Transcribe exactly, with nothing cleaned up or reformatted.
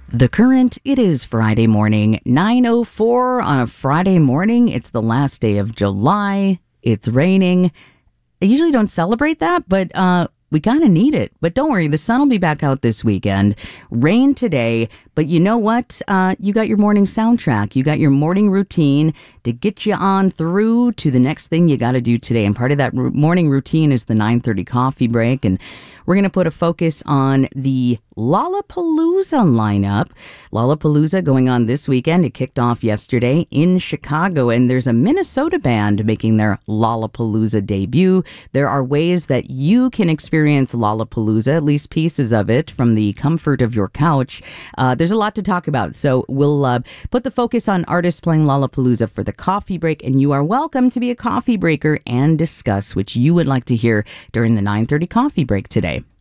The Current, it is Friday morning, nine oh four on a Friday morning. It's the last day of July. It's raining. I usually don't celebrate that, but uh, we kind of need it. But don't worry, the sun will be back out this weekend. Rain today, but you know what? Uh, you got your morning soundtrack. You got your morning routine to get you on through to the next thing you got to do today. And part of that r- morning routine is the nine thirty coffee break. And we're going to put a focus on the Lollapalooza lineup. Lollapalooza going on this weekend. It kicked off yesterday in Chicago, and there's a Minnesota band making their Lollapalooza debut. There are ways that you can experience Lollapalooza, at least pieces of it, from the comfort of your couch. Uh, there's a lot to talk about, so we'll uh, put the focus on artists playing Lollapalooza for the coffee break, and you are welcome to be a coffee breaker and discuss what you would like to hear during the nine thirty coffee break today.